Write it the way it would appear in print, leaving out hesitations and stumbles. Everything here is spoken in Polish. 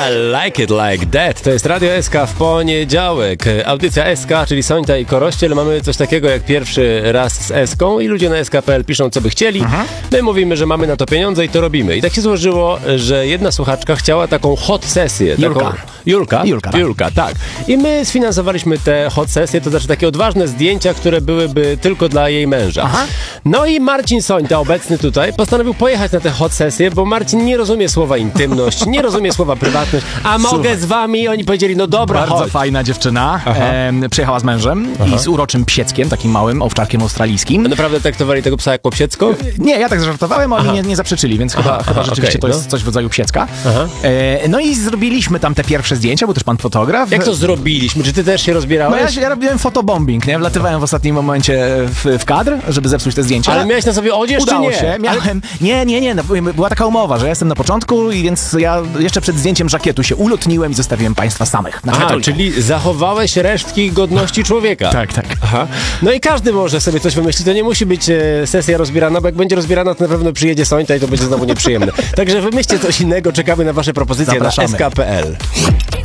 Like it like that. To jest Radio SK w poniedziałek. Audycja SK, czyli Sońta i Korościel. Mamy coś takiego jak pierwszy raz z SK-ą i ludzie na sk.pl piszą, co by chcieli. My mówimy, że mamy na to pieniądze i to robimy. I tak się złożyło, że jedna słuchaczka chciała taką hot sesję. Julka, tak. I my sfinansowaliśmy te hot sesje, to znaczy takie odważne zdjęcia, które byłyby tylko dla jej męża. No i Marcin Sońta, obecny tutaj, postanowił pojechać na te hot sesje, bo Marcin nie rozumie słowa intymność, nie rozumie słowa prywatność, a mogę z wami? Oni powiedzieli, no dobra, Bardzo chodź. fajna dziewczyna. Przyjechała z mężem i z uroczym psieckiem, takim małym owczarkiem australijskim. Naprawdę traktowali tego psa jak psiecko? Nie, ja tak zażartowałem, oni nie zaprzeczyli, więc chyba rzeczywiście to jest coś w rodzaju psiecka. No i zrobiliśmy tam te pierwsze zdjęcia, był też pan fotograf. Jak to zrobiliśmy? Czy ty też się No rozbierałeś? ja robiłem fotobombing, nie? Wlatywałem w ostatnim momencie w kadr, żeby zepsuć te zdjęcia. Ale miałeś na sobie odzież, Udało czy nie? się, miałem. Nie, no, była taka umowa, że ja jestem na początku i więc ja jeszcze przed zdjęciem żakietu się ulotniłem i zostawiłem państwa samych. Czyli zachowałeś resztki godności człowieka. Tak. No i każdy może sobie coś wymyślić, to nie musi być sesja rozbierana, bo jak będzie rozbierana, to na pewno przyjedzie Sońta i to będzie znowu nieprzyjemne. Także wymyślcie coś innego, czekamy na wasze propozycje. Zapraszamy. Na sk.pl.